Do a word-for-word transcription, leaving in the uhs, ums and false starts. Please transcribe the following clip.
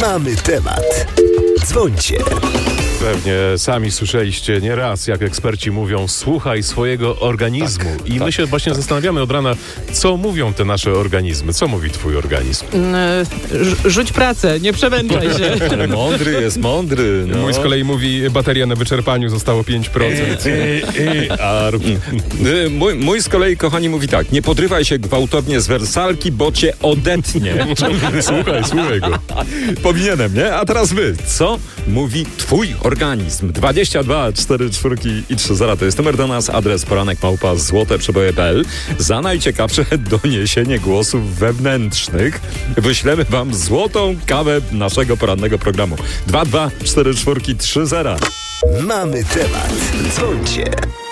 Mamy temat. Dzwońcie. Pewnie sami słyszeliście nieraz, jak eksperci mówią, słuchaj swojego organizmu. Tak, I tak, my się właśnie tak. zastanawiamy od rana, co mówią te nasze organizmy. Co mówi twój organizm? Rz- Rzuć pracę, nie przemęczaj się. Mądry jest, mądry. No. Mój z kolei mówi, bateria na wyczerpaniu zostało pięć procent. A, Y, Mój, mój z kolei, kochani, mówi tak: nie podrywaj się gwałtownie z wersalki, bo cię odetnie. słuchaj, słuchaj go. Powinienem, nie? A teraz wy. Co mówi twój organizm? dwadzieścia dwa cztery czwórki i trzy zera to jest numer do nas, adres poranek małpa złote przeboje kropka p l. Za najciekawsze doniesienie głosów wewnętrznych wyślemy wam złotą kawę naszego porannego programu. dwa dwa cztery czwórki trzy zera. Mamy temat. Dzwońcie.